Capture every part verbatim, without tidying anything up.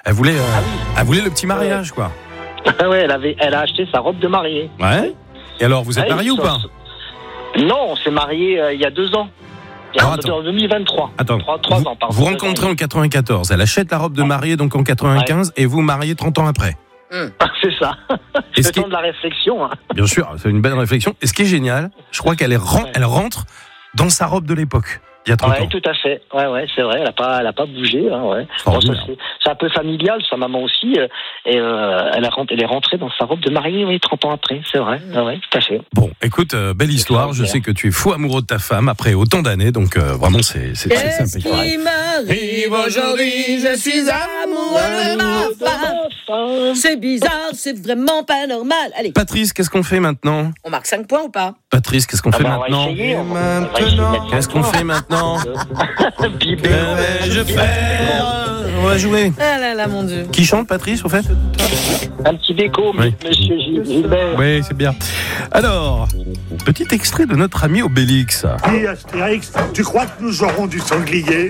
Elle voulait, euh, Ah oui. elle voulait le petit mariage, quoi. Ouais, elle avait, elle a acheté sa robe de mariée. Ouais. Et alors, vous êtes Ouais, mariés ou ça- pas? Non, on s'est mariés euh, il y a deux ans. Il y a Alors, en attends. deux mille vingt-trois. Attends, Trois, trois vous, ans, pardon. vous Deux rencontrez ans. en quatre-vingt-quatorze. Elle achète la robe de mariée donc en quatre-vingt-quinze et vous mariez trente ans après. C'est ça. Est-ce Le qu'il- temps de la réflexion. Hein. Bien sûr, c'est une belle réflexion. Et ce qui est génial, je crois qu'elle est ren- Ouais. elle rentre dans sa robe de l'époque, il y a trente Ouais, ans. tout à fait. Ouais, ouais, c'est vrai. Elle a pas, elle a pas bougé. Hein, ouais. Bon, ça, Extraordinaire. c'est, c'est un peu familial. Sa maman aussi. euh, et euh, elle, a, rent- elle est rentrée dans sa robe de mariée, oui, trente ans après. C'est vrai. Ouais, ouais, tout à fait. Bon, écoute, euh, belle histoire. Je sais que tu es fou amoureux de ta femme après autant d'années, donc euh, vraiment, c'est c'est très Qu'est-ce sympa. qui m'arrive aujourd'hui? Je suis amoureux de ma femme. C'est bizarre, c'est vraiment pas normal. Allez, Patrice, qu'est-ce qu'on fait maintenant? on marque cinq points ou pas? Patrice, qu'est-ce qu'on Ah fait bah, on va maintenant? essayer, on va- on va Maintenant, essayer de mettre qu'est-ce qu'on fait maintenant? Bibé. Que vais-je faire? On va jouer. Ah là là, mon Dieu. Qui chante, Patrice, au fait? Un petit déco, Oui. monsieur Gilles- Gilbert. Oui, c'est bien. Alors, petit extrait de notre ami Obélix. Dis Astérix, tu crois que nous aurons du sanglier?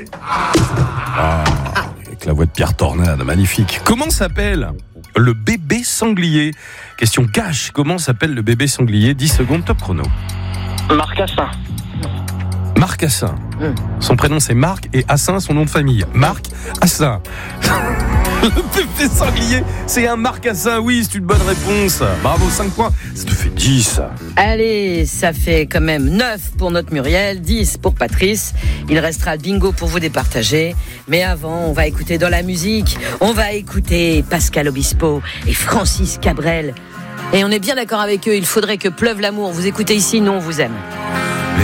Avec la voix de Pierre Tornade, magnifique. Comment s'appelle le bébé sanglier? Question cash, comment s'appelle le bébé sanglier? dix secondes, top chrono. Marc Assin. Marc Assin. Hum. Son prénom c'est Marc et Assin son nom de famille. Marc Assin. Le bébé sanglier, c'est un Marc Assin, oui, c'est une bonne réponse. Bravo, cinq points, ça te fait dix. Allez, ça fait quand même neuf pour notre Muriel, dix pour Patrice. Il restera le bingo pour vous départager. Mais avant, on va écouter dans la musique. On va écouter Pascal Obispo et Francis Cabrel. Et on est bien d'accord avec eux, il faudrait que pleuve l'amour. Vous écoutez ici, nous on vous aime.